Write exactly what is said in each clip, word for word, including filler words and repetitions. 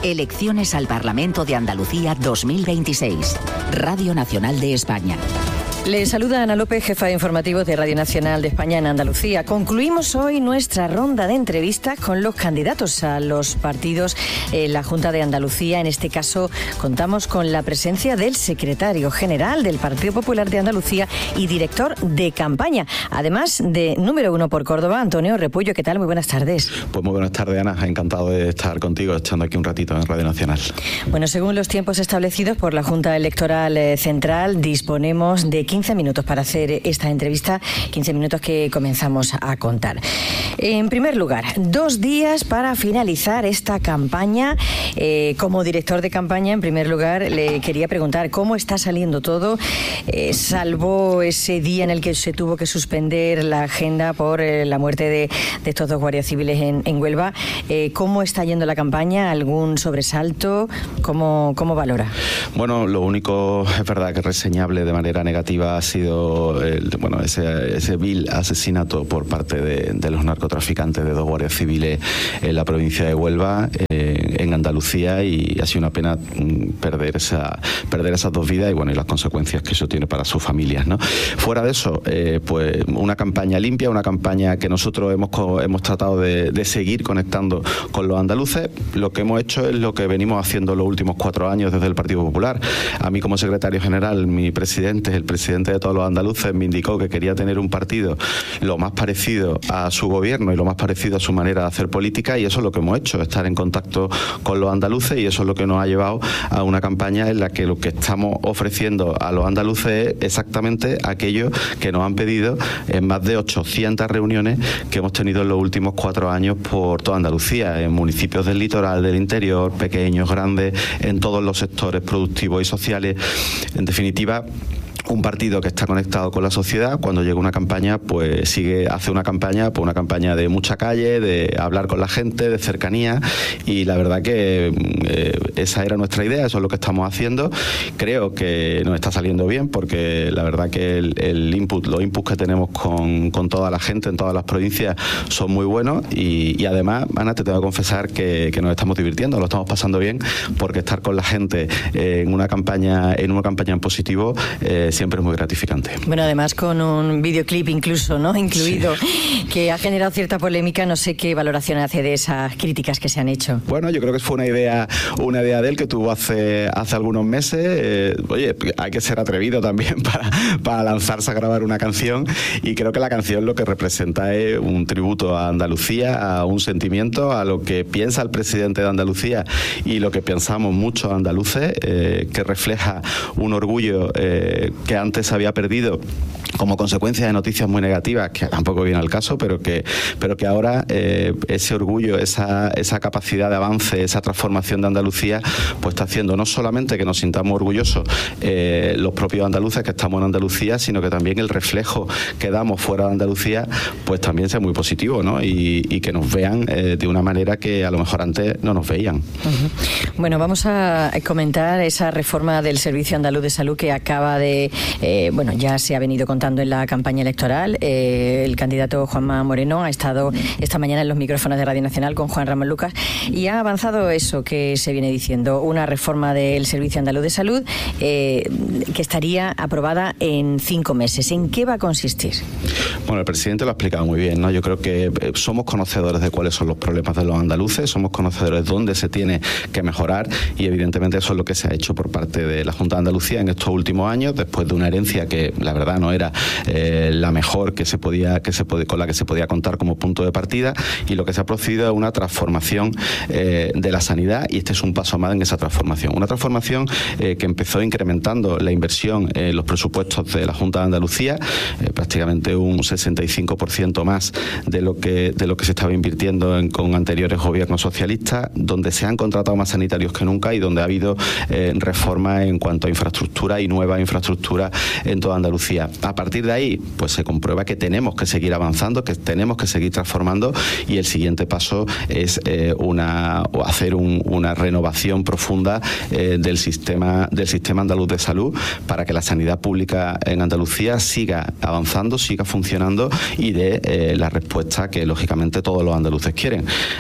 Elecciones al Parlamento de Andalucía dos mil veintiséis. Radio Nacional de España. Le saluda Ana López, jefa de informativos de Radio Nacional de España en Andalucía. Concluimos hoy nuestra ronda de entrevistas con los candidatos a los partidos en la Junta de Andalucía. En este caso, contamos con la presencia del secretario general del Partido Popular de Andalucía y director de campaña, además de número uno por Córdoba, Antonio Repullo. ¿Qué tal? Muy buenas tardes. Pues muy buenas tardes, Ana. Encantado de estar contigo, echando aquí un ratito en Radio Nacional. Bueno, según los tiempos establecidos por la Junta Electoral Central, disponemos de quince minutos para hacer esta entrevista, quince minutos que comenzamos a contar. En primer lugar, dos días para finalizar esta campaña. Eh, como director de campaña, en primer lugar, le quería preguntar cómo está saliendo todo, eh, salvo ese día en el que se tuvo que suspender la agenda por eh, la muerte de, de estos dos guardias civiles en, en Huelva. Eh, ¿Cómo está yendo la campaña? ¿Algún sobresalto? ¿Cómo, cómo valora? Bueno, lo único es verdad que reseñable de manera negativa ha sido el, bueno, ese, ese vil asesinato por parte de, de los narcotraficantes de dos guardias civiles en la provincia de Huelva, eh, en Andalucía, y ha sido una pena perder esa perder esas dos vidas y bueno y las consecuencias que eso tiene para sus familias, ¿no? Fuera de eso, eh, pues una campaña limpia, una campaña que nosotros hemos hemos tratado de, de seguir conectando con los andaluces. Lo que hemos hecho es lo que venimos haciendo los últimos cuatro años desde el Partido Popular. A mí, como secretario general, mi presidente, el presidente de todos los andaluces, me indicó que quería tener un partido lo más parecido a su gobierno y lo más parecido a su manera de hacer política, y eso es lo que hemos hecho, estar en contacto con los andaluces, y eso es lo que nos ha llevado a una campaña en la que lo que estamos ofreciendo a los andaluces es exactamente aquello que nos han pedido en más de ochocientas reuniones que hemos tenido en los últimos cuatro años por toda Andalucía, en municipios del litoral, del interior, pequeños, grandes, en todos los sectores productivos y sociales. En definitiva, un partido que está conectado con la sociedad. Cuando llega una campaña, pues sigue, hace una campaña, pues una campaña de mucha calle, de hablar con la gente, de cercanía, y la verdad que eh, esa era nuestra idea, eso es lo que estamos haciendo. Creo que nos está saliendo bien, porque la verdad que el, el input, los inputs que tenemos con, con toda la gente en todas las provincias son muy buenos, y, y además, Ana, te tengo que confesar que, que nos estamos divirtiendo, lo estamos pasando bien, porque estar con la gente eh, en una campaña, en una campaña en positivo, eh, siempre es muy gratificante. Bueno, además con un videoclip incluso, ¿no? Incluido, sí, que ha generado cierta polémica. No sé qué valoración hace de esas críticas que se han hecho. Bueno, yo creo que fue una idea, una idea de él que tuvo hace, hace algunos meses. Eh, oye, hay que ser atrevido también para, para lanzarse a grabar una canción, y creo que la canción lo que representa es un tributo a Andalucía, a un sentimiento, a lo que piensa el presidente de Andalucía y lo que pensamos muchos andaluces, eh, que refleja un orgullo eh, que antes se había perdido como consecuencia de noticias muy negativas, que tampoco viene al caso, pero que, pero que ahora eh, ese orgullo, esa, esa capacidad de avance, esa transformación de Andalucía, pues está haciendo no solamente que nos sintamos orgullosos eh, los propios andaluces que estamos en Andalucía, sino que también el reflejo que damos fuera de Andalucía, pues también sea muy positivo, ¿no? Y, y que nos vean eh, de una manera que a lo mejor antes no nos veían. Uh-huh. Bueno, vamos a comentar esa reforma del Servicio Andaluz de Salud que acaba de, eh, bueno, ya se ha venido contando en la campaña electoral. Eh, el candidato Juanma Moreno ha estado esta mañana en los micrófonos de Radio Nacional con Juan Ramón Lucas y ha avanzado eso que se viene diciendo, una reforma del Servicio Andaluz de Salud eh, que estaría aprobada en cinco meses. ¿En qué va a consistir? Bueno, el presidente lo ha explicado muy bien, ¿no? Yo creo que somos conocedores de cuáles son los problemas de los andaluces, somos conocedores de dónde se tiene que mejorar, y evidentemente eso es lo que se ha hecho por parte de la Junta de Andalucía en estos últimos años, después de una herencia que la verdad no era eh, la mejor que se podía, que se podía, con la que se podía contar como punto de partida, y lo que se ha procedido es una transformación eh, de la sanidad, y este es un paso más en esa transformación. Una transformación eh, que empezó incrementando la inversión en los presupuestos de la Junta de Andalucía, eh, prácticamente un sesenta y cinco por ciento más de lo que, de lo que se estaba invirtiendo en, con anteriores gobiernos socialistas, donde se han contratado más sanitarios que nunca y donde ha habido eh, reformas en cuanto a infraestructura y nueva infraestructura en toda Andalucía. A partir de ahí, pues se comprueba que tenemos que seguir avanzando, que tenemos que seguir transformando, y el siguiente paso es eh, una hacer un, una renovación profunda eh, del sistema del sistema andaluz de salud, para que la sanidad pública en Andalucía siga avanzando, siga funcionando y dé eh, la respuesta que lógicamente todos los andaluces quieren.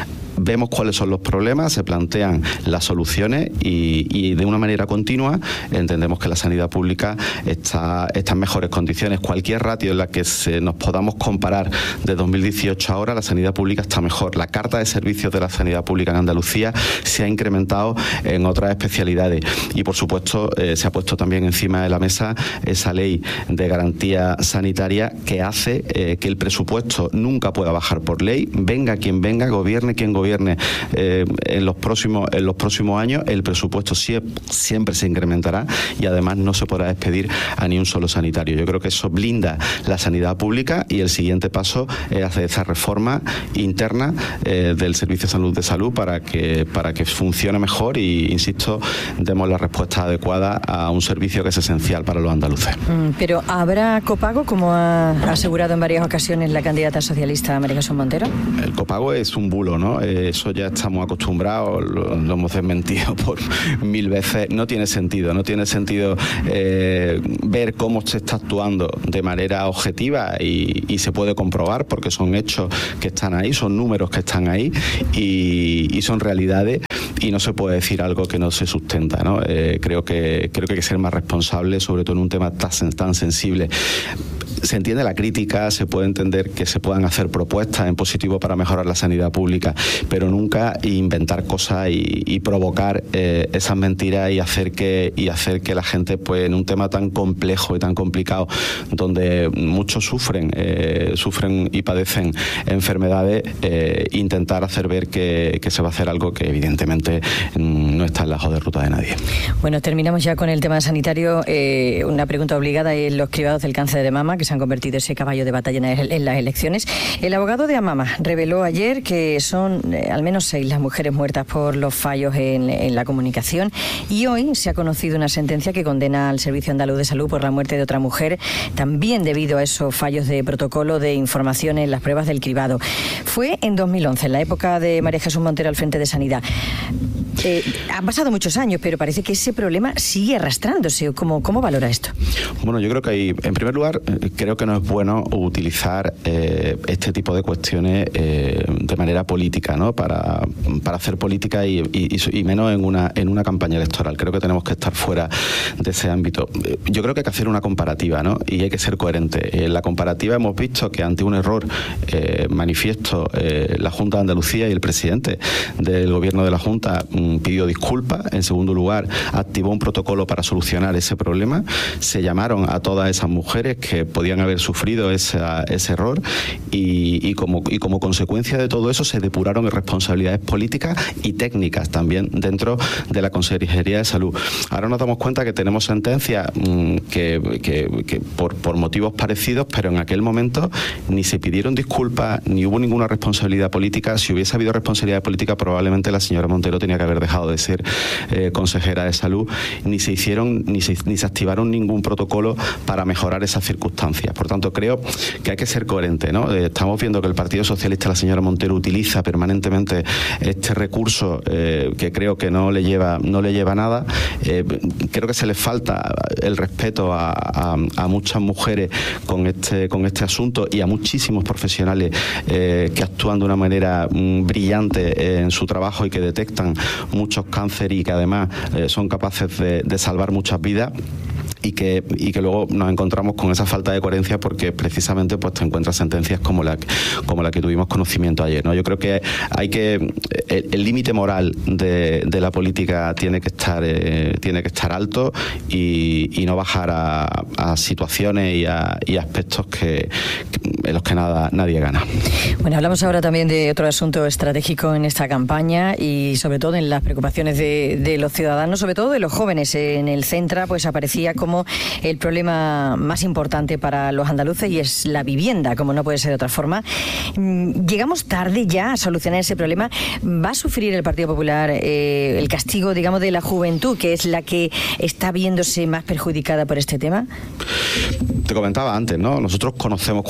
vemos cuáles son los problemas, se plantean las soluciones y, y de una manera continua entendemos que la sanidad pública está, está en mejores condiciones. Cualquier ratio en la que se nos podamos comparar de dos mil dieciocho a ahora, la sanidad pública está mejor. La carta de servicios de la sanidad pública en Andalucía se ha incrementado en otras especialidades y, por supuesto, eh, se ha puesto también encima de la mesa esa ley de garantía sanitaria que hace eh, que el presupuesto nunca pueda bajar por ley, venga quien venga, gobierne quien gobierne eh, en los próximos en los próximos años, el presupuesto siempre, siempre se incrementará y además no se podrá despedir a ni un solo sanitario. Yo creo que eso blinda la sanidad pública y el siguiente paso es hacer esa reforma interna eh, del Servicio de Salud de Salud para que para que funcione mejor y, insisto, demos la respuesta adecuada a un servicio que es esencial para los andaluces. Mm, pero ¿habrá copago, como ha asegurado en varias ocasiones la candidata socialista María Jesús Montero? El copago es un bulo, ¿no? Eso ya estamos acostumbrados, lo, lo hemos desmentido por mil veces. No tiene sentido, no tiene sentido eh, ver cómo se está actuando de manera objetiva y, y se puede comprobar porque son hechos que están ahí, son números que están ahí y, y son realidades y no se puede decir algo que no se sustenta, ¿no? Eh, creo que creo que hay que ser más responsable, sobre todo en un tema tan, tan sensible. Se entiende la crítica, se puede entender que se puedan hacer propuestas en positivo para mejorar la sanidad pública, pero nunca inventar cosas y, y provocar eh, esas mentiras y hacer que y hacer que la gente, pues, en un tema tan complejo y tan complicado, donde muchos sufren, eh, sufren y padecen enfermedades, eh, intentar hacer ver que, que se va a hacer algo que evidentemente no está en la hoja de ruta de nadie. Bueno, terminamos ya con el tema sanitario. Eh, una pregunta obligada es los cribados del cáncer de mama, que se han convertido en ese caballo de batalla en las elecciones. El abogado de Amama reveló ayer que son eh, al menos seis las mujeres muertas por los fallos en, en la comunicación y hoy se ha conocido una sentencia que condena al Servicio Andaluz de Salud por la muerte de otra mujer, también debido a esos fallos de protocolo de información en las pruebas del cribado. Fue en dos mil once, en la época de María Jesús Montero al frente de Sanidad. Eh, han pasado muchos años, pero parece que ese problema sigue arrastrándose. ¿Cómo, cómo valora esto? Bueno, yo creo que hay, en primer lugar, creo que no es bueno utilizar eh, este tipo de cuestiones eh, de manera política, ¿no? Para, para hacer política y, y, y menos en una, en una campaña electoral. Creo que tenemos que estar fuera de ese ámbito. Yo creo que hay que hacer una comparativa, ¿no? Y hay que ser coherente. En la comparativa hemos visto que ante un error eh, manifiesto, eh, la Junta de Andalucía y el presidente del gobierno de la Junta pidió disculpas. En segundo lugar, activó un protocolo para solucionar ese problema. Se llamaron a todas esas mujeres que podían haber sufrido esa, ese error y, y, como, y como consecuencia de todo eso se depuraron responsabilidades políticas y técnicas también dentro de la Consejería de Salud. Ahora nos damos cuenta que tenemos sentencias mmm, que, que, que por, por motivos parecidos, pero en aquel momento ni se pidieron disculpas ni hubo ninguna responsabilidad política. Si hubiese habido responsabilidad política, probablemente la señora Montero tenía que haber dejado de ser eh, consejera de salud, ni se hicieron ni se, ni se activaron ningún protocolo para mejorar esas circunstancias. Por tanto, creo que hay que ser coherente, ¿no? Eh, estamos viendo que el Partido Socialista, la señora Montero, utiliza permanentemente este recurso eh, que creo que no le lleva no le lleva a nada. Eh, creo que se le falta el respeto a, a, a muchas mujeres con este con este asunto y a muchísimos profesionales eh, que actúan de una manera mm, brillante en su trabajo y que detectan muchos cánceres y que además eh, son capaces de, de salvar muchas vidas. Y que, y que luego nos encontramos con esa falta de coherencia porque precisamente pues te encuentras sentencias como la, como la que tuvimos conocimiento ayer, ¿no? Yo creo que hay que el límite moral de, de la política tiene que estar eh, tiene que estar alto y, y no bajar a, a situaciones y a y aspectos que, que en los que nada nadie gana. Bueno, hablamos ahora también de otro asunto estratégico en esta campaña y sobre todo en las preocupaciones de, de los ciudadanos, sobre todo de los jóvenes. En el Centra pues aparecía como el problema más importante para los andaluces y es la vivienda, como no puede ser de otra forma. Llegamos tarde ya a solucionar ese problema. ¿Va a sufrir el Partido Popular eh, el castigo, digamos, de la juventud, que es la que está viéndose más perjudicada por este tema? Te comentaba antes, ¿no? Nosotros conocemos cuáles son los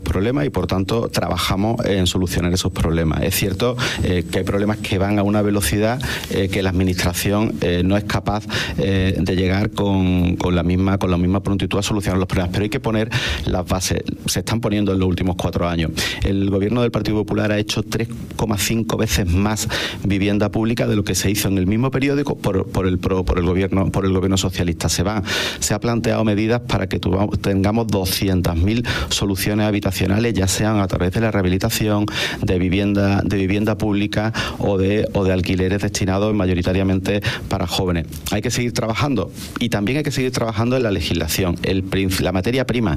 problemas y por tanto trabajamos en solucionar esos problemas. Es cierto eh, que hay problemas que van a una velocidad eh, que la administración eh, no es capaz eh, de llegar con, con la misma con la misma prontitud a solucionar los problemas, pero hay que poner las bases. Se están poniendo en los últimos cuatro años. El gobierno del Partido Popular ha hecho tres coma cinco veces más vivienda pública de lo que se hizo en el mismo periódico por, por el pro, por el gobierno por el gobierno socialista. Se va, se ha planteado medidas para que tuvamos, tengamos doscientas mil soluciones habitacionales, ya sean a través de la rehabilitación, de vivienda, de vivienda pública o de o de alquileres destinados mayoritariamente para jóvenes. Hay que seguir trabajando y también hay que seguir trabajando en la legislación. El, la materia prima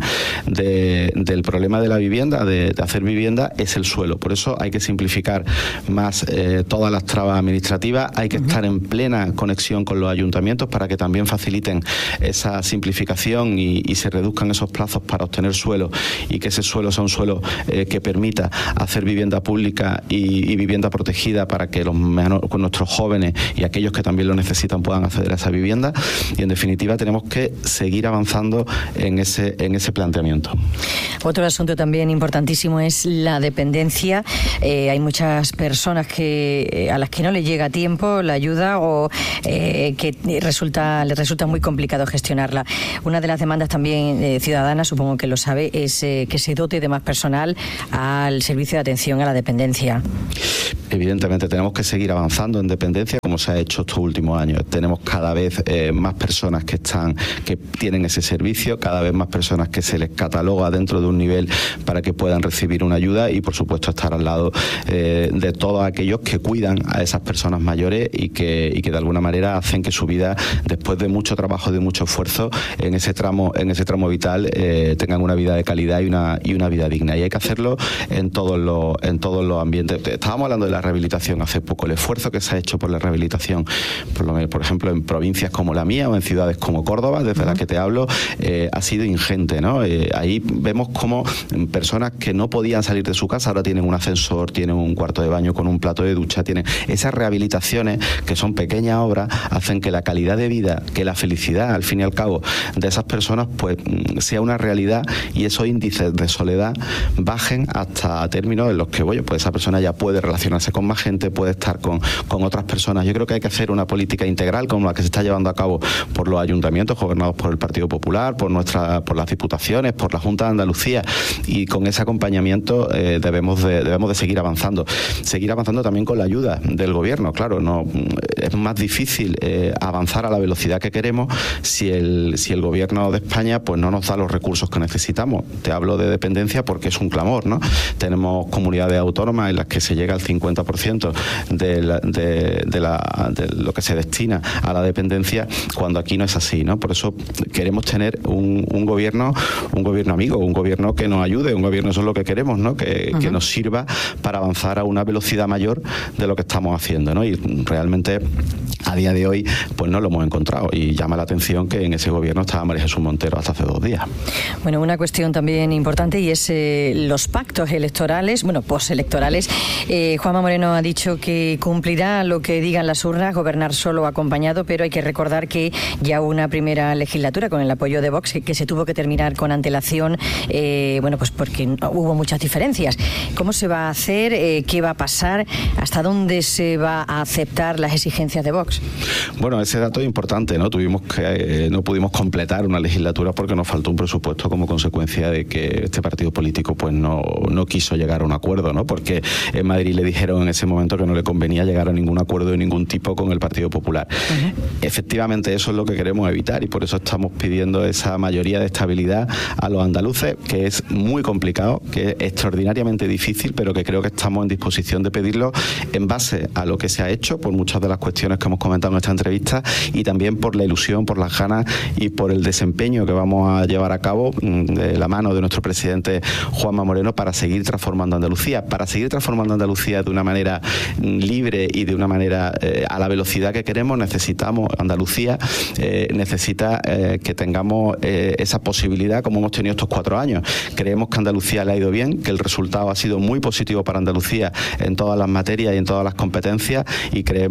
de, del problema de la vivienda, de, de hacer vivienda, es el suelo. Por eso hay que simplificar más eh, todas las trabas administrativas, hay que uh-huh. estar en plena conexión con los ayuntamientos para que también faciliten esa simplificación y, y se reduzcan esos plazos para obtener suelo y que ese suelo sea un suelo eh, que permita hacer vivienda pública y, y vivienda protegida para que los con nuestros jóvenes y aquellos que también lo necesitan puedan acceder a esa vivienda. Y en definitiva tenemos que seguir avanzando en ese, en ese planteamiento. Otro asunto también importantísimo es la dependencia. Eh, hay muchas personas que a las que no les llega a tiempo la ayuda o eh, que resulta les resulta muy complicado gestionarla. Una de las demandas también eh, ciudadanas, supongo que lo sabe, es eh, que se dote de más personal al servicio de atención a la dependencia. Evidentemente tenemos que seguir avanzando en dependencia como se ha hecho estos últimos años. Tenemos cada vez eh, más personas que están que tienen ese servicio, cada vez más personas que se les cataloga dentro de un nivel para que puedan recibir una ayuda y por supuesto estar al lado eh, de todos aquellos que cuidan a esas personas mayores y que, y que de alguna manera hacen que su vida, después de mucho trabajo, de mucho esfuerzo en ese tramo, en ese tramo vital, eh, tengan una vida de calidad y una, y una vida digna. Y hay que hacerlo en todos los, en todos los ambientes. Estábamos hablando de la rehabilitación hace poco, el esfuerzo que se ha hecho por la rehabilitación, por, lo, por ejemplo, en provincias como la mía o en ciudades como Córdoba, desde uh-huh. la que te hablo, eh, ha sido ingente, ¿no? Eh, ahí vemos cómo personas que no podían salir de su casa ahora tienen un ascensor, tienen un cuarto de baño con un plato de ducha, tienen esas rehabilitaciones que son pequeñas obras, hacen que la calidad de vida, que la felicidad, al fin y al cabo, de esas personas, pues sea una realidad y esos índices de soledad bajen hasta términos en los que, oye, pues esa persona ya puede relacionarse con más gente, puede estar con, con otras personas. Yo creo que hay que hacer una política integral como la que se está llevando a cabo por los ayuntamientos gobernados por el Partido Popular, por nuestra, por las diputaciones, por la Junta de Andalucía, y con ese acompañamiento eh, debemos de, debemos de seguir avanzando. Seguir avanzando también con la ayuda del gobierno. Claro, no es más difícil eh, avanzar a la velocidad que queremos si el, si el gobierno de España pues no nos da los recursos que necesitamos. Te hablo de dependencia porque es un clamor, ¿no? Tenemos comunidades autónomas en las que se llega al cincuenta por ciento de, la, de, de, la, de lo que se destina a la dependencia, cuando aquí no es así, ¿no? Por eso queremos tener un, un gobierno, un gobierno amigo, un gobierno que nos ayude, un gobierno, eso es lo que queremos, ¿no? Que, uh-huh. que nos sirva para avanzar a una velocidad mayor de lo que estamos haciendo, ¿no? Y realmente a día de hoy pues no lo hemos encontrado y llama la atención que en ese gobierno estaba María Jesús Montero hasta hace dos días. Bueno, una cuestión también importante y es eh, los pactos electorales, bueno, postelectorales. Eh, Juanma Moreno ha dicho que cumplirá lo que digan las urnas, gobernar solo o acompañado, pero hay que recordar que ya hubo una primera legislatura con el apoyo de Vox que, que se tuvo que terminar con antelación, eh, bueno, pues porque hubo muchas diferencias. ¿Cómo se va a hacer? Eh, ¿Qué va a pasar? ¿Hasta dónde se va a aceptar las exigencias de Vox? Bueno, ese dato es importante, ¿no? Tuvimos que, eh, no pudimos completar una legislatura porque nos faltó un presupuesto como consecuencia de que este partido político pues no, no quiso llegar a un acuerdo, ¿no? Porque en Madrid le dijeron en ese momento que no le convenía llegar a ningún acuerdo de ningún tipo con el Partido Popular. Uh-huh. Efectivamente, eso es lo que queremos evitar y por eso estamos pidiendo esa mayoría de estabilidad a los andaluces, que es muy complicado, que es extraordinariamente difícil, pero que creo que estamos en disposición de pedirlo en base a lo que se ha hecho, por muchas de las cuestiones que hemos comentado en esta entrevista y también por la ilusión, por las ganas y por el desempeño que vamos a llevar a cabo de la mano de nuestro presidente Juanma Moreno para seguir transformando Andalucía, para seguir transformando Andalucía de una manera libre y de una manera eh, a la velocidad que queremos. Necesitamos, Andalucía eh, necesita eh, que tengamos eh, esa posibilidad como hemos tenido estos cuatro años. Creemos que a Andalucía le ha ido bien, que el resultado ha sido muy positivo para Andalucía en todas las materias y en todas las competencias y creemos eh,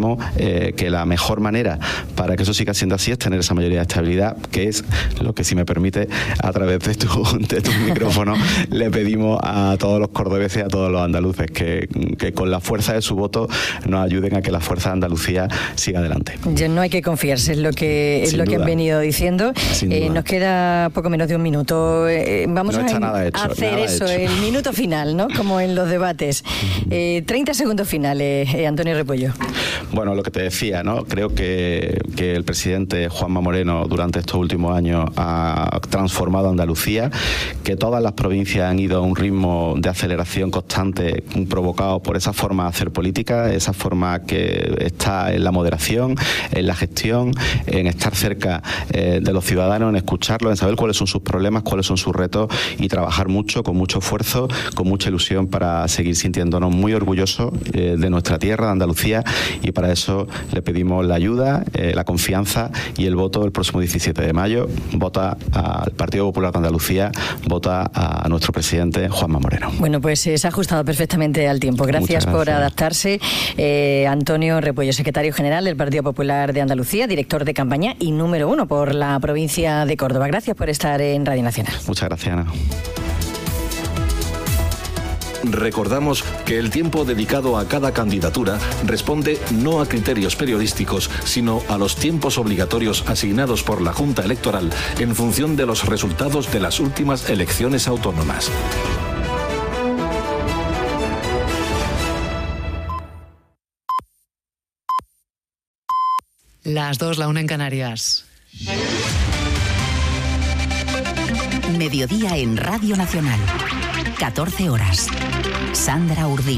eh, que la mejor manera para que eso siga siendo así es tener esa mayoría de estabilidad, que es lo que, si me permite, a través de tu, de tu micrófono le pedimos a todos los cordobeses y a todos los andaluces que, que con la fuerza de su voto nos ayuden a que la fuerza de Andalucía siga adelante. Ya no hay que confiarse en lo que, es lo que han venido diciendo. Eh, nos queda poco menos de un minuto. Eh, vamos no a, está nada hecho, hacer nada eso, hecho. el minuto final, ¿no? Como en los debates. Eh, treinta segundos finales, eh, Antonio Repollo. Bueno, lo que te decía, ¿no? Creo que, que el presidente Juanma Moreno durante estos últimos años ha transformado Andalucía, que todas las provincias han ido a un ritmo de aceleración constante provocado por esa forma de hacer política, esa forma que está en la moderación, en la gestión, en estar cerca eh, de los ciudadanos, en escucharlos, en saber cuáles son sus problemas, cuáles son sus retos y trabajar mucho, con mucho esfuerzo, con mucha ilusión para seguir sintiéndonos muy orgullosos eh, de nuestra tierra, de Andalucía, y para eso le pedimos la ayuda, eh, la confianza y el voto el próximo diecisiete de mayo. Vota al Partido Popular de Andalucía, vota a nuestro presidente Juanma Moreno. Bueno, pues eh, se ha ajustado perfectamente al tiempo. Gracias, gracias. por adaptarse. Eh, Antonio Repollo, secretario general del Partido Popular de Andalucía, director de campaña y número uno por la provincia de Córdoba. Gracias por estar en Radio Nacional. Muchas gracias, Ana. Recordamos que el tiempo dedicado a cada candidatura responde no a criterios periodísticos, sino a los tiempos obligatorios asignados por la Junta Electoral en función de los resultados de las últimas elecciones autónomas. Las dos, la una en Canarias. Mediodía en Radio Nacional. catorce horas. Sandra Urdín.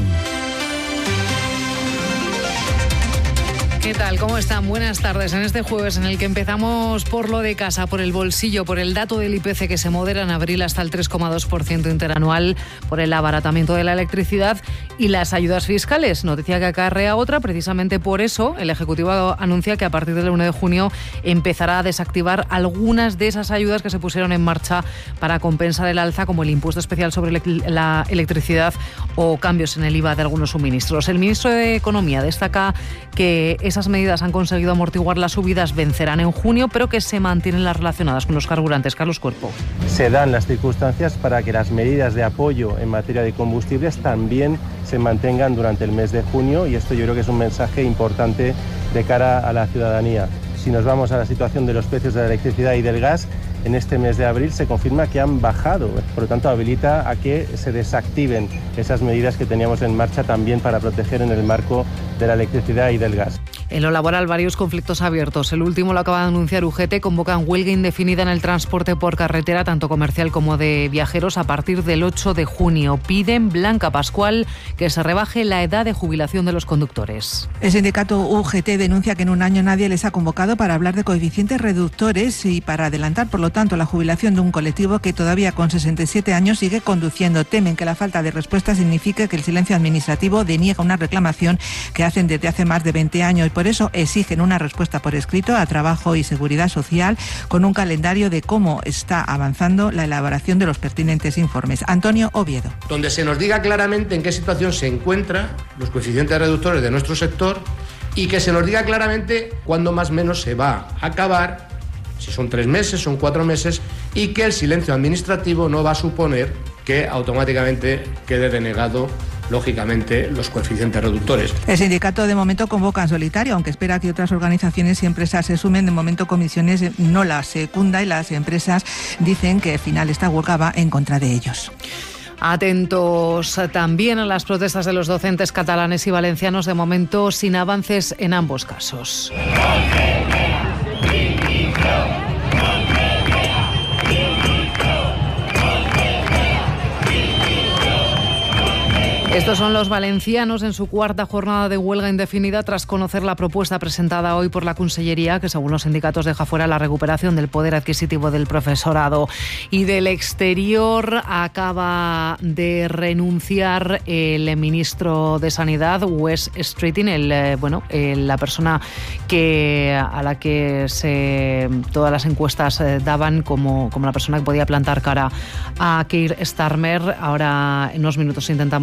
¿Qué tal? ¿Cómo están? Buenas tardes. En este jueves en el que empezamos por lo de casa, por el bolsillo, por el dato del I P C que se modera en abril hasta el tres coma dos por ciento interanual, por el abaratamiento de la electricidad y las ayudas fiscales. Noticia que acarrea otra. Precisamente por eso el Ejecutivo anuncia que a partir del uno de junio empezará a desactivar algunas de esas ayudas que se pusieron en marcha para compensar el alza, como el impuesto especial sobre la electricidad o cambios en el I V A de algunos suministros. El ministro de Economía destaca que esas medidas han conseguido amortiguar las subidas, vencerán en junio, pero que se mantienen las relacionadas con los carburantes. Carlos Cuerpo. Se dan las circunstancias para que las medidas de apoyo en materia de combustibles también se mantengan durante el mes de junio, y esto yo creo que es un mensaje importante de cara a la ciudadanía. Si nos vamos a la situación de los precios de la electricidad y del gas, en este mes de abril se confirma que han bajado, por lo tanto habilita a que se desactiven esas medidas que teníamos en marcha también para proteger en el marco de la electricidad y del gas. En lo laboral, varios conflictos abiertos. El último lo acaba de anunciar U G T. Convocan huelga indefinida en el transporte por carretera, tanto comercial como de viajeros, a partir del ocho de junio. Piden, Blanca Pascual, que se rebaje la edad de jubilación de los conductores. El sindicato U G T denuncia que en un año nadie les ha convocado para hablar de coeficientes reductores y para adelantar, por lo tanto, la jubilación de un colectivo que todavía con sesenta y siete años sigue conduciendo. Temen que la falta de respuesta signifique que el silencio administrativo deniega una reclamación que hacen desde hace más de veinte años. Por eso exigen una respuesta por escrito a Trabajo y Seguridad Social con un calendario de cómo está avanzando la elaboración de los pertinentes informes. Antonio Oviedo. Donde se nos diga claramente en qué situación se encuentran los coeficientes reductores de nuestro sector y que se nos diga claramente cuándo más o menos se va a acabar, si son tres meses, son cuatro meses, y que el silencio administrativo no va a suponer que automáticamente quede denegado, lógicamente, los coeficientes reductores. El sindicato de momento convoca en solitario, aunque espera que otras organizaciones y empresas se sumen. De momento comisiones no las secunda y las empresas dicen que al final esta huelga va en contra de ellos. Atentos también a las protestas de los docentes catalanes y valencianos, de momento sin avances en ambos casos. Estos son los valencianos en su cuarta jornada de huelga indefinida tras conocer la propuesta presentada hoy por la Consellería, que según los sindicatos deja fuera la recuperación del poder adquisitivo del profesorado. Y del exterior acaba de renunciar el ministro de Sanidad, Wes Streeting, el, bueno, el, la persona que a la que se, todas las encuestas daban como, como la persona que podía plantar cara a Keir Starmer. Ahora en unos minutos intentamos eh,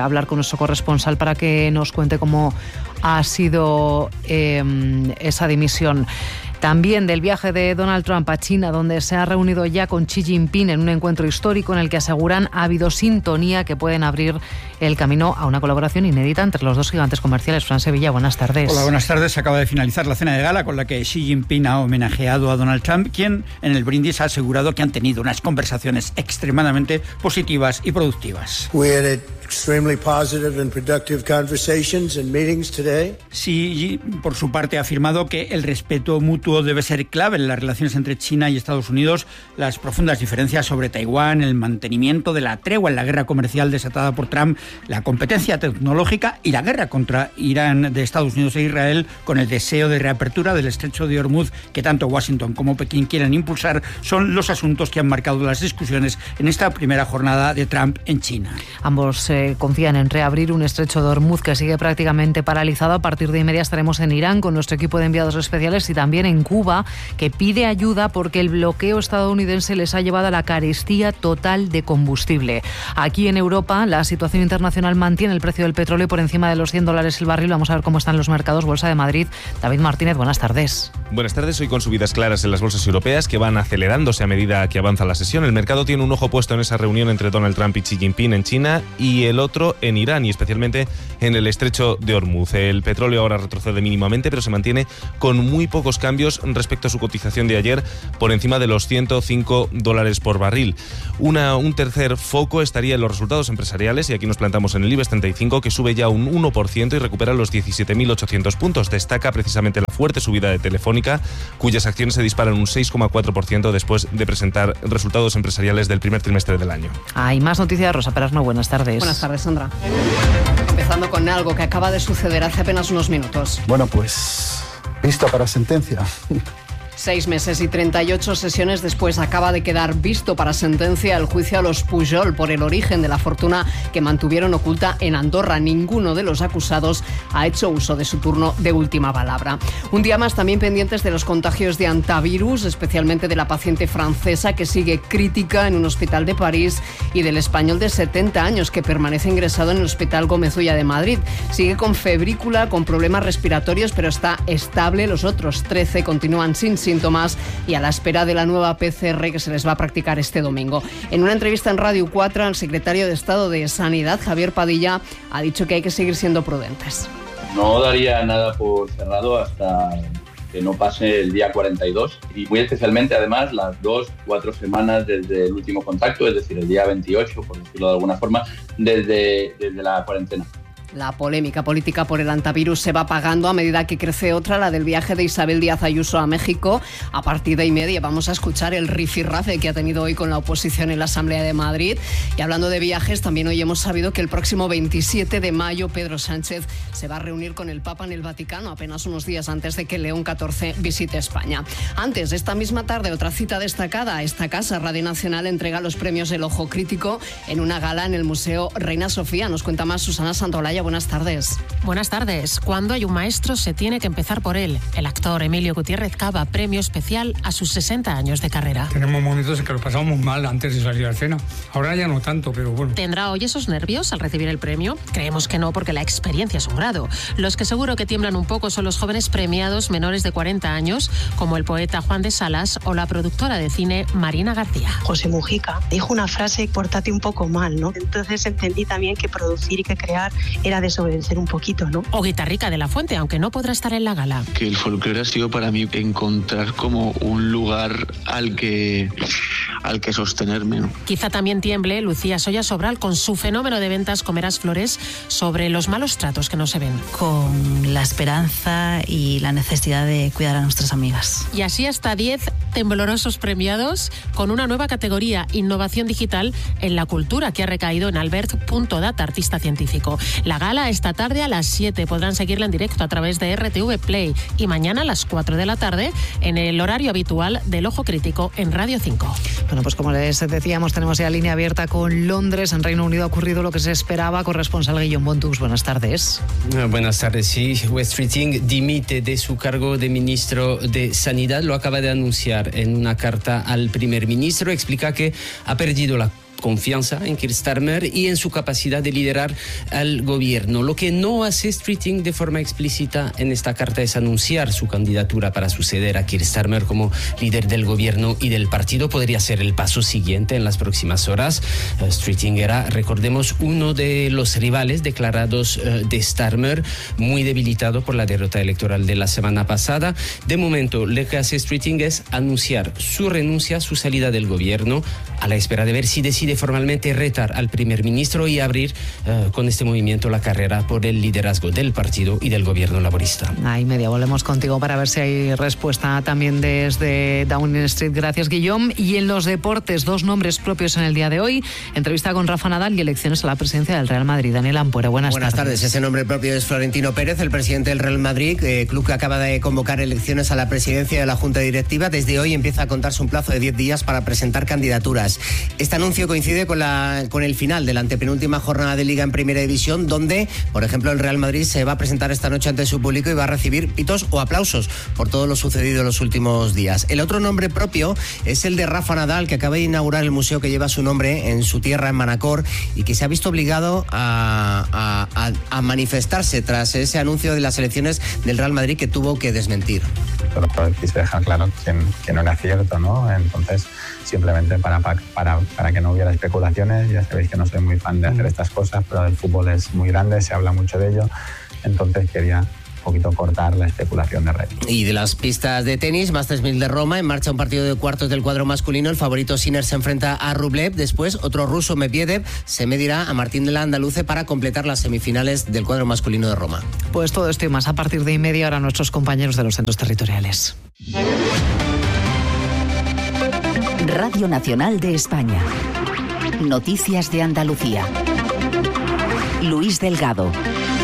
hablar con nuestro corresponsal para que nos cuente cómo ha sido eh, esa dimisión. También del viaje de Donald Trump a China, donde se ha reunido ya con Xi Jinping en un encuentro histórico en el que aseguran ha habido sintonía que pueden abrir el camino a una colaboración inédita entre los dos gigantes comerciales. Fran Sevilla, buenas tardes. Hola, buenas tardes. Acaba de finalizar la cena de gala con la que Xi Jinping ha homenajeado a Donald Trump, quien en el brindis ha asegurado que han tenido unas conversaciones extremadamente positivas y productivas. We had extremely positive and productive conversations and meetings today. Xi, por su parte, ha afirmado que el respeto mutuo debe ser clave en las relaciones entre China y Estados Unidos. Las profundas diferencias sobre Taiwán, el mantenimiento de la tregua en la guerra comercial desatada por Trump, la competencia tecnológica y la guerra contra Irán de Estados Unidos e Israel, con el deseo de reapertura del estrecho de Hormuz que tanto Washington como Pekín quieren impulsar, son los asuntos que han marcado las discusiones en esta primera jornada de Trump en China. Ambos eh, confían en reabrir un estrecho de Hormuz que sigue prácticamente paralizado. A partir de inmediato estaremos en Irán con nuestro equipo de enviados especiales y también en Cuba, que pide ayuda porque el bloqueo estadounidense les ha llevado a la carestía total de combustible. Aquí en Europa, la situación internacional mantiene el precio del petróleo por encima de los cien dólares el barril. Vamos a ver cómo están los mercados. Bolsa de Madrid. David Martínez, buenas tardes. Buenas tardes. Hoy con subidas claras en las bolsas europeas que van acelerándose a medida que avanza la sesión. El mercado tiene un ojo puesto en esa reunión entre Donald Trump y Xi Jinping en China y el otro en Irán, y especialmente en el estrecho de Hormuz. El petróleo ahora retrocede mínimamente, pero se mantiene con muy pocos cambios respecto a su cotización de ayer, por encima de los ciento cinco dólares por barril. Una, un tercer foco estaría en los resultados empresariales, y aquí nos plantamos en el IBEX treinta y cinco, que sube ya un uno por ciento y recupera los diecisiete mil ochocientos puntos. Destaca precisamente la fuerte subida de Telefónica, cuyas acciones se disparan un seis coma cuatro por ciento después de presentar resultados empresariales del primer trimestre del año. Hay más noticias. Rosa Perasno, buenas tardes. Buenas tardes, Sandra. Empezando con algo que acaba de suceder hace apenas unos minutos. Bueno, pues visto para sentencia. Seis meses y treinta y ocho sesiones después acaba de quedar visto para sentencia el juicio a los Pujol por el origen de la fortuna que mantuvieron oculta en Andorra. Ninguno de los acusados ha hecho uso de su turno de última palabra. Un día más también pendientes de los contagios de antivirus, especialmente de la paciente francesa que sigue crítica en un hospital de París y del español de setenta años que permanece ingresado en el Hospital Gómez Ulla de Madrid. Sigue con febrícula, con problemas respiratorios, pero está estable. Los otros trece continúan sin síntomas y a la espera de la nueva P C R que se les va a practicar este domingo. En una entrevista en Radio cuatro, el secretario de Estado de Sanidad, Javier Padilla, ha dicho que hay que seguir siendo prudentes. No daría nada por cerrado hasta que no pase el día cuarenta y dos, y muy especialmente además las dos, cuatro semanas desde el último contacto, es decir, el día veintiocho, por decirlo de alguna forma, desde, desde la cuarentena. La polémica política por el antivirus se va apagando a medida que crece otra, la del viaje de Isabel Díaz Ayuso a México. A partir de y media vamos a escuchar el rifirrafe que ha tenido hoy con la oposición en la Asamblea de Madrid. Y hablando de viajes, también hoy hemos sabido que el próximo veintisiete de mayo Pedro Sánchez se va a reunir con el Papa en el Vaticano, apenas unos días antes de que León catorce visite España. Antes, esta misma tarde, otra cita destacada a esta casa. Radio Nacional entrega los premios El Ojo Crítico en una gala en el Museo Reina Sofía. Nos cuenta más Susana Santolaya. Buenas tardes. Buenas tardes. Cuando hay un maestro se tiene que empezar por él. El actor Emilio Gutiérrez Cava, premio especial a sus sesenta años de carrera. Tenemos momentos en que lo pasamos mal antes de salir a escena. Ahora ya no tanto, pero bueno. ¿Tendrá hoy esos nervios al recibir el premio? Creemos que no, porque la experiencia es un grado. Los que seguro que tiemblan un poco son los jóvenes premiados menores de cuarenta años, como el poeta Juan de Salas o la productora de cine Marina García. José Mujica dijo una frase: pórtate un poco mal, ¿no? Entonces entendí también que producir y que crear era desobedecer un poquito, ¿no? O Guitarrica de la Fuente, aunque no podrá estar en la gala. Que el folclore ha sido para mí encontrar como un lugar al que al que sostenerme, ¿no? Quizá también tiemble Lucía Soya Sobral con su fenómeno de ventas Comerás Flores sobre los malos tratos que no se ven. Con la esperanza y la necesidad de cuidar a nuestras amigas. Y así hasta diez temblorosos premiados con una nueva categoría, innovación digital en la cultura, que ha recaído en Albert.data, artista científico. La gala esta tarde a las siete, podrán seguirla en directo a través de R T V Play, y mañana a las cuatro de la tarde en el horario habitual del Ojo Crítico en Radio cinco. Bueno, pues como les decíamos, tenemos ya línea abierta con Londres. En Reino Unido ha ocurrido lo que se esperaba. Corresponsal Guillaume Bontux, buenas tardes. Buenas tardes, sí. West Streeting dimite de su cargo de ministro de Sanidad. Lo acaba de anunciar en una carta al primer ministro. Explica que ha perdido la confianza en Keir Starmer y en su capacidad de liderar al gobierno. Lo que no hace Streeting de forma explícita en esta carta es anunciar su candidatura para suceder a Keir Starmer como líder del gobierno y del partido. Podría ser el paso siguiente en las próximas horas. Uh, Streeting era, recordemos, uno de los rivales declarados uh, de Starmer, muy debilitado por la derrota electoral de la semana pasada. De momento, lo que hace Streeting es anunciar su renuncia, su salida del gobierno, a la espera de ver si decide formalmente retar al primer ministro y abrir uh, con este movimiento la carrera por el liderazgo del partido y del gobierno laborista. Ahí media, volvemos contigo para ver si hay respuesta también desde Downing Street. Gracias, Guillaume. Y en los deportes, dos nombres propios en el día de hoy. Entrevista con Rafa Nadal y elecciones a la presidencia del Real Madrid. Daniel Ampuero, buenas, buenas tardes. tardes. Ese nombre propio es Florentino Pérez, el presidente del Real Madrid, eh, club que acaba de convocar elecciones a la presidencia de la Junta Directiva. Desde hoy empieza a contarse un plazo de diez días para presentar candidaturas. Este anuncio coincide con, la, con el final de la antepenúltima jornada de Liga en Primera División, donde, por ejemplo, el Real Madrid se va a presentar esta noche ante su público y va a recibir pitos o aplausos por todo lo sucedido en los últimos días. El otro nombre propio es el de Rafa Nadal, que acaba de inaugurar el museo que lleva su nombre en su tierra, en Manacor, y que se ha visto obligado a, a, a manifestarse tras ese anuncio de las elecciones del Real Madrid que tuvo que desmentir. Pero quise dejar claro que, que no era cierto, ¿no? Entonces, simplemente para, para, para que no hubiera especulaciones. Ya sabéis que no soy muy fan de hacer estas cosas, pero el fútbol es muy grande, se habla mucho de ello, entonces quería un poquito cortar la especulación de red. Y de las pistas de tenis, Masters mil de Roma, en marcha un partido de cuartos del cuadro masculino. El favorito Sinner se enfrenta a Rublev. Después, otro ruso, Medvedev, se medirá a Martín de la Andaluce para completar las semifinales del cuadro masculino de Roma. Pues todo esto y más a partir de y media hora nuestros compañeros de los centros territoriales. Radio Nacional de España. Noticias de Andalucía. Luis Delgado.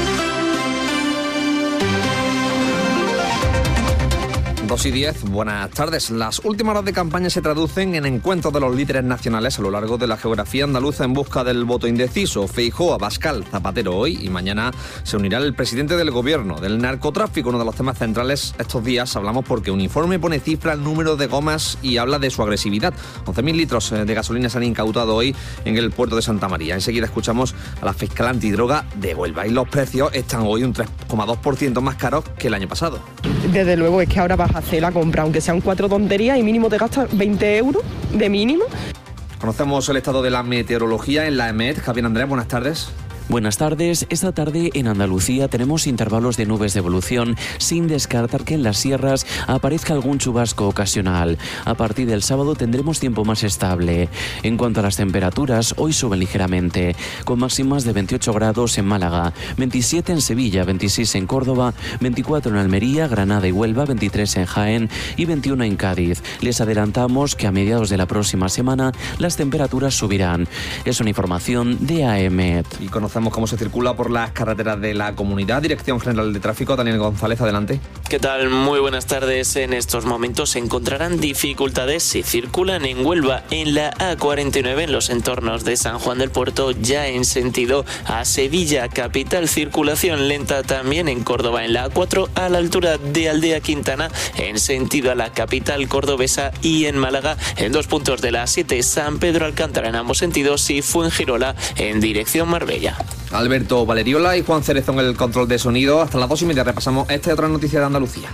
dos y diez, buenas tardes. Las últimas horas de campaña se traducen en encuentros de los líderes nacionales a lo largo de la geografía andaluza en busca del voto indeciso. Feijóo, Abascal, Zapatero hoy y mañana se unirá el presidente del gobierno. Del narcotráfico, uno de los temas centrales estos días, hablamos porque un informe pone cifra al número de gomas y habla de su agresividad. once mil litros de gasolina se han incautado hoy en el puerto de Santa María. Enseguida escuchamos a la fiscal antidroga de Huelva y los precios están hoy un tres coma dos por ciento más caros que el año pasado. Desde luego es que ahora vas a hacer la compra, aunque sean cuatro tonterías y mínimo te gastas veinte euros de mínimo. Conocemos el estado de la meteorología en la EMET. Javier Andrés, buenas tardes. Buenas tardes. Esta tarde en Andalucía tenemos intervalos de nubes de evolución, sin descartar que en las sierras aparezca algún chubasco ocasional. A partir del sábado tendremos tiempo más estable. En cuanto a las temperaturas, hoy suben ligeramente, con máximas de veintiocho grados en Málaga, veintisiete en Sevilla, veintiséis en Córdoba, veinticuatro en Almería, Granada y Huelva, veintitrés en Jaén y veintiuno en Cádiz. Les adelantamos que a mediados de la próxima semana las temperaturas subirán. Es una información de A E M E T. Y conocemos cómo se circula por las carreteras de la comunidad. Dirección General de Tráfico, Daniel González, adelante. ¿Qué tal? Muy buenas tardes. En estos momentos se encontrarán dificultades si circulan en Huelva en la A cuarenta y nueve en los entornos de San Juan del Puerto, ya en sentido a Sevilla capital. Circulación lenta también en Córdoba en la A cuatro a la altura de Aldea Quintana en sentido a la capital cordobesa, y en Málaga en dos puntos de la A siete San Pedro Alcántara en ambos sentidos y Fuengirola en dirección Marbella. Alberto Valeriola y Juan Cerezo en el control de sonido. Hasta las dos y media repasamos esta y otra noticia de Andalucía.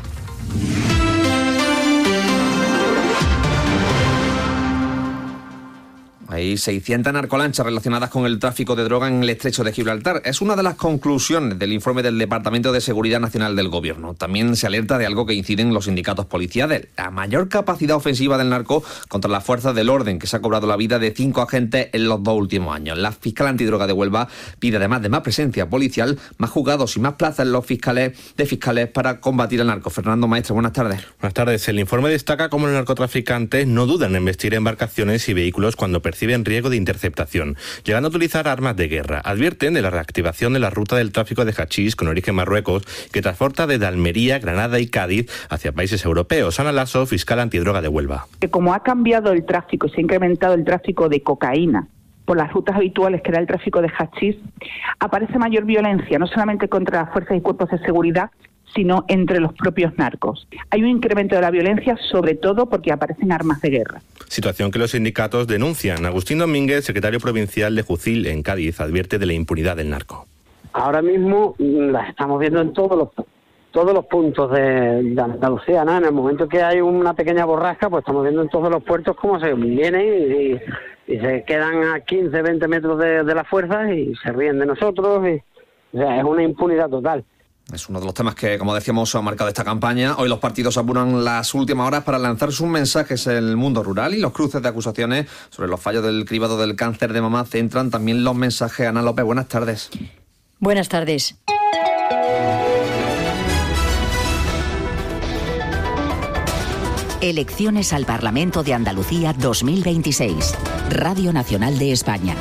Hay seiscientas narcolanchas relacionadas con el tráfico de droga en el estrecho de Gibraltar. Es una de las conclusiones del informe del Departamento de Seguridad Nacional del Gobierno. También se alerta de algo que inciden los sindicatos policiales: la mayor capacidad ofensiva del narco contra las fuerzas del orden, que se ha cobrado la vida de cinco agentes en los dos últimos años. La fiscal antidroga de Huelva pide, además de más presencia policial, más juzgados y más plazas en los fiscales de fiscales para combatir el narco. Fernando Maestre, buenas tardes. Buenas tardes. El informe destaca cómo los narcotraficantes no dudan en vestir embarcaciones y vehículos cuando perciben riesgo de interceptación, llegando a utilizar armas de guerra. Advierten de la reactivación de la ruta del tráfico de hachís con origen Marruecos, que transporta desde Almería, Granada y Cádiz hacia países europeos. Ana Lasso, fiscal antidroga de Huelva. Como ha cambiado el tráfico y se ha incrementado el tráfico de cocaína por las rutas habituales que era el tráfico de hachís, aparece mayor violencia, no solamente contra las fuerzas y cuerpos de seguridad, sino entre los propios narcos. Hay un incremento de la violencia, sobre todo porque aparecen armas de guerra. Situación que los sindicatos denuncian. Agustín Domínguez, secretario provincial de Jucil en Cádiz, advierte de la impunidad del narco. Ahora mismo las estamos viendo en todos los todos los puntos de, de Andalucía, ¿no? En el momento que hay una pequeña borrasca, pues estamos viendo en todos los puertos cómo se vienen y, y se quedan a quince, veinte metros de, de las fuerzas y se ríen de nosotros. Y, o sea, es una impunidad total. Es uno de los temas que, como decíamos, ha marcado esta campaña. Hoy los partidos apuran las últimas horas para lanzar sus mensajes en el mundo rural y los cruces de acusaciones sobre los fallos del cribado del cáncer de mama centran también los mensajes. Ana López, buenas tardes. Buenas tardes. Elecciones al Parlamento de Andalucía dos mil veintiséis. Radio Nacional de España.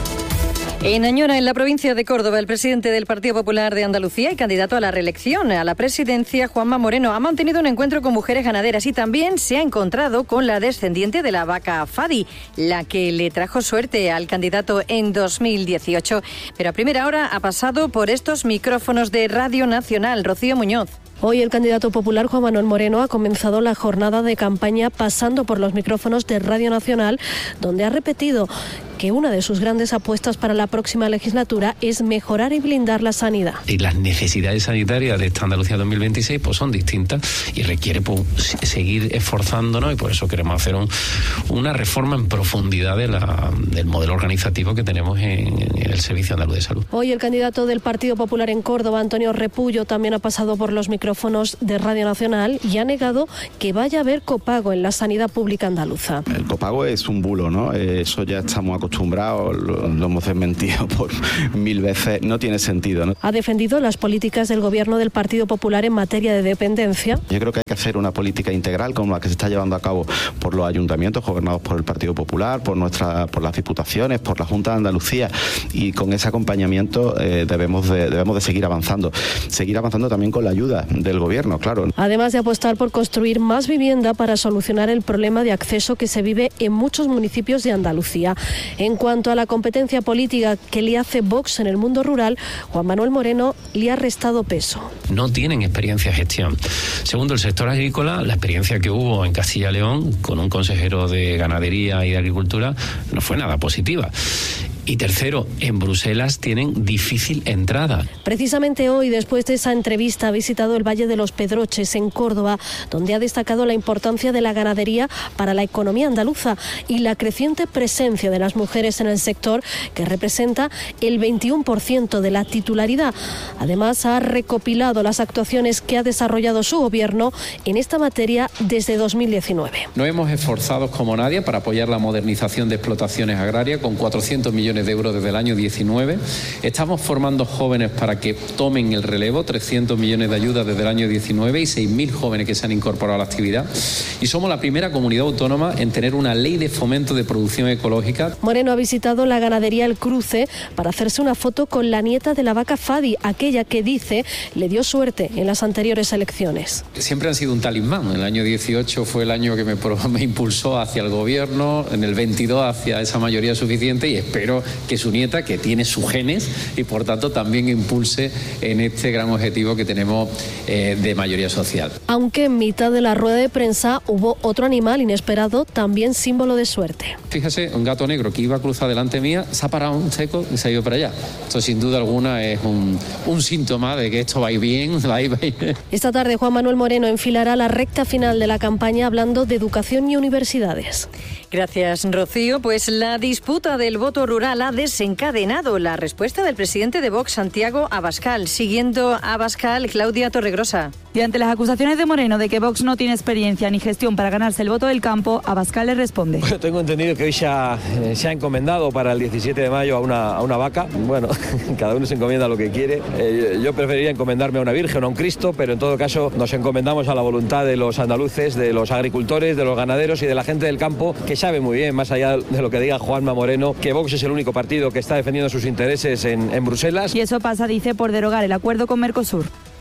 En Añora, en la provincia de Córdoba, el presidente del Partido Popular de Andalucía y candidato a la reelección a la presidencia, Juanma Moreno, ha mantenido un encuentro con mujeres ganaderas y también se ha encontrado con la descendiente de la vaca Fadi, la que le trajo suerte al candidato en dos mil dieciocho. Pero a primera hora ha pasado por estos micrófonos de Radio Nacional. Rocío Muñoz. Hoy el candidato popular Juan Manuel Moreno ha comenzado la jornada de campaña pasando por los micrófonos de Radio Nacional, donde ha repetido que una de sus grandes apuestas para la próxima legislatura es mejorar y blindar la sanidad. Y las necesidades sanitarias de esta Andalucía dos mil veintiséis pues son distintas y requiere pues, seguir esforzándonos, y por eso queremos hacer un, una reforma en profundidad de la, del modelo organizativo que tenemos en, en el Servicio Andaluz de Salud. Hoy el candidato del Partido Popular en Córdoba, Antonio Repullo, también ha pasado por los micrófonos de Radio Nacional y ha negado que vaya a haber copago en la sanidad pública andaluza. El copago es un bulo, ¿no? Eso ya estamos acostumbrados, lo, lo hemos desmentido por mil veces, no tiene sentido, ¿no? Ha defendido las políticas del gobierno del Partido Popular en materia de dependencia. Yo creo que hay que hacer una política integral como la que se está llevando a cabo por los ayuntamientos gobernados por el Partido Popular, por nuestra, por las diputaciones, por la Junta de Andalucía, y con ese acompañamiento eh, debemos de, debemos de seguir avanzando. Seguir avanzando también con la ayuda del gobierno, claro. Además de apostar por construir más vivienda para solucionar el problema de acceso que se vive en muchos municipios de Andalucía. En cuanto a la competencia política que le hace Vox en el mundo rural, Juan Manuel Moreno le ha restado peso. No tienen experiencia de gestión. Segundo, el sector agrícola, la experiencia que hubo en Castilla y León con un consejero de ganadería y de agricultura no fue nada positiva. Y tercero, en Bruselas tienen difícil entrada. Precisamente hoy, después de esa entrevista, ha visitado el Valle de los Pedroches, en Córdoba, donde ha destacado la importancia de la ganadería para la economía andaluza y la creciente presencia de las mujeres en el sector, que representa el veintiuno por ciento de la titularidad. Además, ha recopilado las actuaciones que ha desarrollado su gobierno en esta materia desde dos mil diecinueve. Nos hemos esforzado como nadie para apoyar la modernización de explotaciones agrarias con cuatrocientos millones de euros desde el año diecinueve. Estamos formando jóvenes para que tomen el relevo, trescientos millones de ayudas desde el año diecinueve y seis mil jóvenes que se han incorporado a la actividad. Y somos la primera comunidad autónoma en tener una ley de fomento de producción ecológica. Moreno ha visitado la ganadería El Cruce para hacerse una foto con la nieta de la vaca Fadi, aquella que dice le dio suerte en las anteriores elecciones. Siempre han sido un talismán. El año dieciocho fue el año que me, me impulsó hacia el gobierno, en el veintidós hacia esa mayoría suficiente, y espero que su nieta, que tiene sus genes y por tanto también impulse en este gran objetivo que tenemos eh, de mayoría social. Aunque en mitad de la rueda de prensa hubo otro animal inesperado, también símbolo de suerte. Fíjese, un gato negro que iba a cruzar delante mía, se ha parado un seco y se ha ido para allá. Esto sin duda alguna es un, un síntoma de que esto va a ir bien, va a ir bien. Esta tarde Juan Manuel Moreno enfilará la recta final de la campaña hablando de educación y universidades. Gracias, Rocío. Pues la disputa del voto rural ha desencadenado la respuesta del presidente de Vox, Santiago Abascal. Siguiendo a Abascal, Claudia Torregrosa. Y ante las acusaciones de Moreno de que Vox no tiene experiencia ni gestión para ganarse el voto del campo, Abascal le responde. Bueno, tengo entendido que hoy se ha, eh, se ha encomendado para el diecisiete de mayo a una, a una vaca. Bueno, cada uno se encomienda lo que quiere. Eh, yo preferiría encomendarme a una virgen o a un Cristo, pero en todo caso nos encomendamos a la voluntad de los andaluces, de los agricultores, de los ganaderos y de la gente del campo, que sabe muy bien, más allá de lo que diga Juanma Moreno, que Vox es el único partido que está defendiendo sus intereses en, en Bruselas. Y eso pasa, dice, por derogar el acuerdo con Mercosur.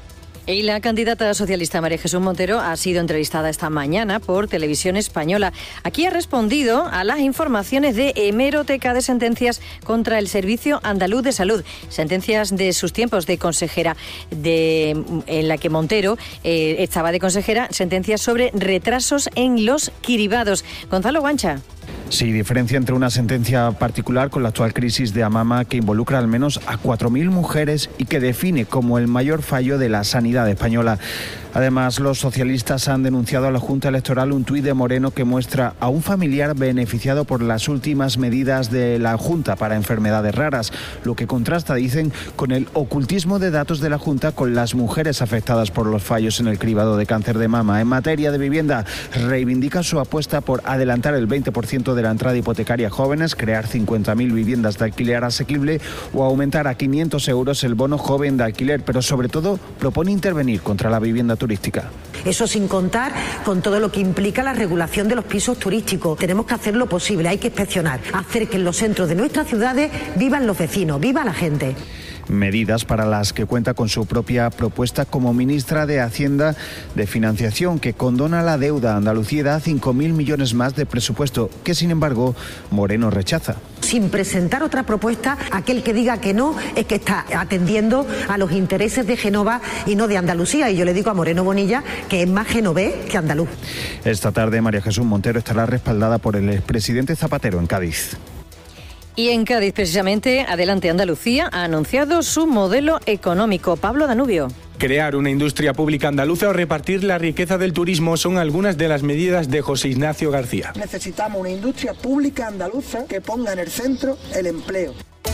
Y la candidata socialista María Jesús Montero ha sido entrevistada esta mañana por Televisión Española. Aquí ha respondido a las informaciones de hemeroteca de sentencias contra el Servicio Andaluz de Salud. Sentencias de sus tiempos de consejera, de, en la que Montero eh, estaba de consejera, sentencias sobre retrasos en los cribados. Gonzalo Guancha. Sí, diferencia entre una sentencia particular con la actual crisis de Amama, que involucra al menos a cuatro mil mujeres y que define como el mayor fallo de la sanidad española. Además, los socialistas han denunciado a la Junta Electoral un tuit de Moreno que muestra a un familiar beneficiado por las últimas medidas de la Junta para enfermedades raras, lo que contrasta, dicen, con el ocultismo de datos de la Junta con las mujeres afectadas por los fallos en el cribado de cáncer de mama. En materia de vivienda, reivindican su apuesta por adelantar el veinte por ciento de la entrada hipotecaria a jóvenes, crear cincuenta mil viviendas de alquiler asequible o aumentar a quinientos euros el bono joven de alquiler, pero sobre todo propone intervenir contra la vivienda turística. Eso sin contar con todo lo que implica la regulación de los pisos turísticos. Tenemos que hacer lo posible, hay que inspeccionar, hacer que en los centros de nuestras ciudades vivan los vecinos, viva la gente. Medidas para las que cuenta con su propia propuesta como ministra de Hacienda de Financiación, que condona la deuda. Andalucía da cinco mil millones más de presupuesto, que sin embargo Moreno rechaza. Sin presentar otra propuesta, aquel que diga que no es que está atendiendo a los intereses de Génova y no de Andalucía. Y yo le digo a Moreno Bonilla que es más genovés que andaluz. Esta tarde María Jesús Montero estará respaldada por el expresidente Zapatero en Cádiz. Y en Cádiz, precisamente, Adelante Andalucía ha anunciado su modelo económico. Pablo Danubio. Crear una industria pública andaluza o repartir la riqueza del turismo son algunas de las medidas de José Ignacio García. Necesitamos una industria pública andaluza que ponga en el centro el empleo.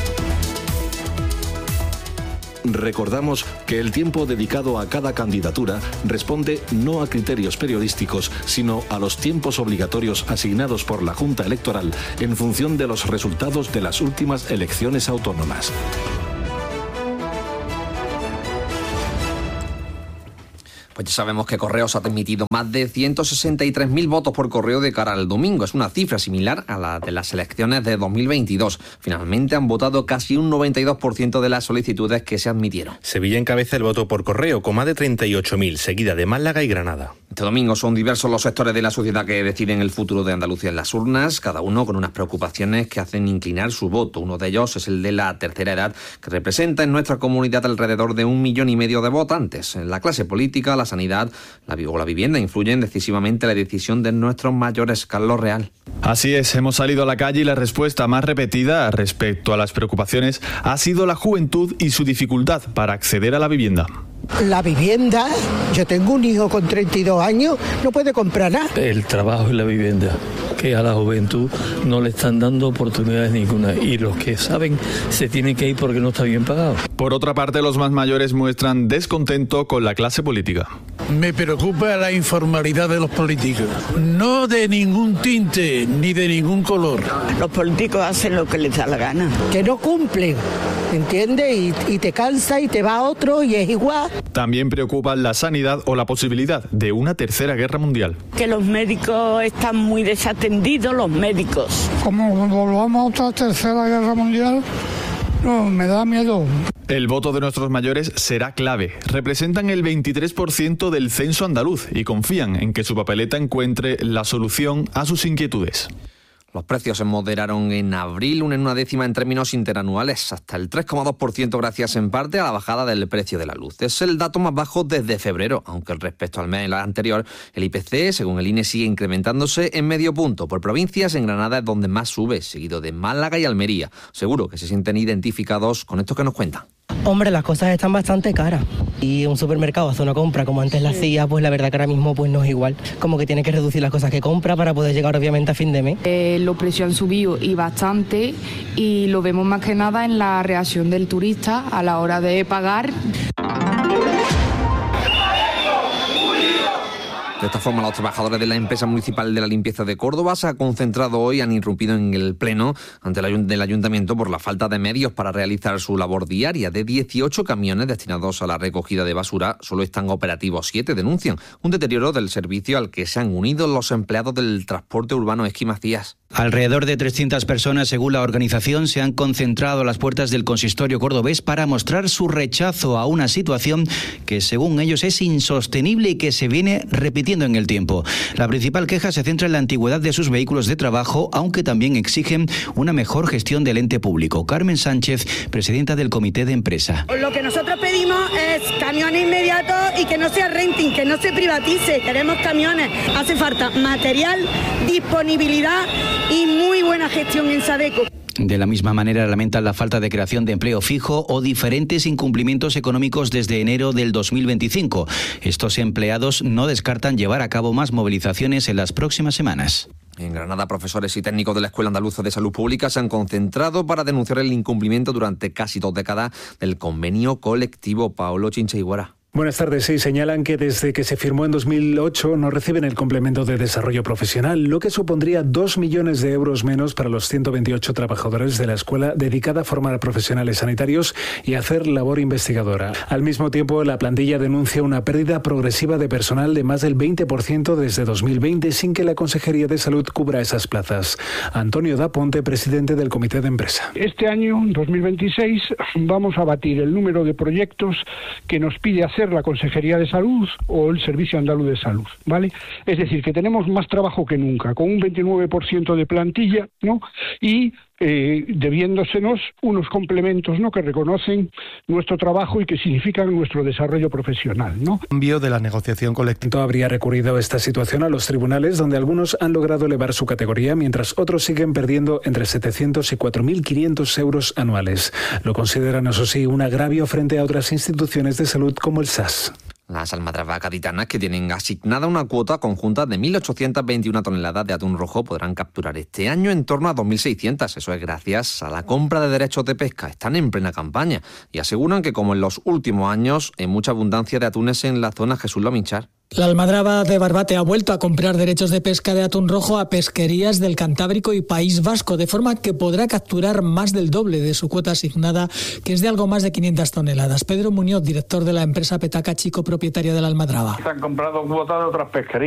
Recordamos que el tiempo dedicado a cada candidatura responde no a criterios periodísticos, sino a los tiempos obligatorios asignados por la Junta Electoral en función de los resultados de las últimas elecciones autónomas. Pues ya sabemos que Correos ha transmitido más de ciento sesenta y tres mil votos por correo de cara al domingo. Es una cifra similar a la de las elecciones de dos mil veintidós. Finalmente han votado casi un noventa y dos por ciento de las solicitudes que se admitieron. Sevilla encabeza el voto por correo con más de treinta y ocho mil, seguida de Málaga y Granada. Este domingo son diversos los sectores de la sociedad que deciden el futuro de Andalucía en las urnas, cada uno con unas preocupaciones que hacen inclinar su voto. Uno de ellos es el de la tercera edad, que representa en nuestra comunidad alrededor de un millón y medio de votantes. En la clase política, la sanidad la, o la vivienda influyen decisivamente en la decisión de nuestros mayores. Carlos Real. Así es, hemos salido a la calle y la respuesta más repetida respecto a las preocupaciones ha sido la juventud y su dificultad para acceder a la vivienda. La vivienda, yo tengo un hijo con treinta y dos años, no puede comprar nada. El trabajo y la vivienda, que a la juventud no le están dando oportunidades ninguna y los que saben se tienen que ir porque no está bien pagado. Por otra parte, los más mayores muestran descontento con la clase política. Me preocupa la informalidad de los políticos, no de ningún tinte ni de ningún color. Los políticos hacen lo que les da la gana. Que no cumplen, ¿entiendes? Y, y te cansa y te va otro y es igual. También preocupa la sanidad o la posibilidad de una tercera guerra mundial. Que los médicos están muy desatendidos, los médicos. Como volvamos a otra tercera guerra mundial, no, me da miedo. El voto de nuestros mayores será clave. Representan el veintitrés por ciento del censo andaluz y confían en que su papeleta encuentre la solución a sus inquietudes. Los precios se moderaron en abril, en una décima en términos interanuales, hasta el tres coma dos por ciento gracias en parte a la bajada del precio de la luz. Es el dato más bajo desde febrero, aunque respecto al mes anterior, el I P C, según el I N E, sigue incrementándose en medio punto. Por provincias, en Granada es donde más sube, seguido de Málaga y Almería. Seguro que se sienten identificados con esto que nos cuentan. Hombre, las cosas están bastante caras y un supermercado hace una compra como antes la hacía, pues la verdad que ahora mismo pues no es igual, como que tiene que reducir las cosas que compra para poder llegar obviamente a fin de mes. Eh, los precios han subido y bastante y lo vemos más que nada en la reacción del turista a la hora de pagar. De esta forma, los trabajadores de la empresa municipal de la limpieza de Córdoba se han concentrado hoy, han irrumpido en el pleno ante el del ayuntamiento por la falta de medios para realizar su labor diaria. De dieciocho camiones destinados a la recogida de basura, solo están operativos siete. Denuncian un deterioro del servicio al que se han unido los empleados del transporte urbano Esquí Macías. Alrededor de trescientas personas, según la organización, se han concentrado a las puertas del consistorio cordobés para mostrar su rechazo a una situación que, según ellos, es insostenible y que se viene repitiendo en el tiempo. La principal queja se centra en la antigüedad de sus vehículos de trabajo, aunque también exigen una mejor gestión del ente público. Carmen Sánchez, presidenta del Comité de Empresa. Lo que nosotros pedimos es camiones inmediatos y que no sea renting, que no se privatice. Queremos camiones. Hace falta material, disponibilidad y muy buena gestión en Sadeco. De la misma manera lamentan la falta de creación de empleo fijo o diferentes incumplimientos económicos desde enero del dos mil veinticinco. Estos empleados no descartan llevar a cabo más movilizaciones en las próximas semanas. En Granada, profesores y técnicos de la Escuela Andaluza de Salud Pública se han concentrado para denunciar el incumplimiento durante casi dos décadas del convenio colectivo. Paolo Chincha-Higuera. Buenas tardes. Sí, señalan que desde que se firmó en dos mil ocho no reciben el complemento de desarrollo profesional, lo que supondría dos millones de euros menos para los ciento veintiocho trabajadores de la escuela dedicada a formar a profesionales sanitarios y hacer labor investigadora. Al mismo tiempo, la plantilla denuncia una pérdida progresiva de personal de más del veinte por ciento desde dos mil veinte sin que la Consejería de Salud cubra esas plazas. Antonio Daponte, presidente del Comité de Empresa. Este año, dos mil veintiséis, vamos a batir el número de proyectos que nos pide hacer la Consejería de Salud o el Servicio Andaluz de Salud, ¿vale? Es decir, que tenemos más trabajo que nunca, con un veintinueve por ciento de plantilla, ¿no? Y eh, debiéndosenos unos complementos, ¿no?, que reconocen nuestro trabajo y que significan nuestro desarrollo profesional, ¿no? Cambio de la negociación colectiva. Habría recurrido esta situación a los tribunales, donde algunos han logrado elevar su categoría, mientras otros siguen perdiendo entre setecientos y cuatro mil quinientos euros anuales. Lo consideran, eso sí, un agravio frente a otras instituciones de salud como el S A S. Las almadrabas gaditanas, que tienen asignada una cuota conjunta de mil ochocientas veintiuna toneladas de atún rojo, podrán capturar este año en torno a dos mil seiscientas. Eso es gracias a la compra de derechos de pesca. Están en plena campaña y aseguran que, como en los últimos años, hay mucha abundancia de atunes en la zona. Jesús Lominchar. La almadraba de Barbate ha vuelto a comprar derechos de pesca de atún rojo a pesquerías del Cantábrico y País Vasco, de forma que podrá capturar más del doble de su cuota asignada, que es de algo más de quinientas toneladas. Pedro Muñoz, director de la empresa Petaca Chico, propietaria de la almadraba. Se han comprado cuotas de otras pesquerías.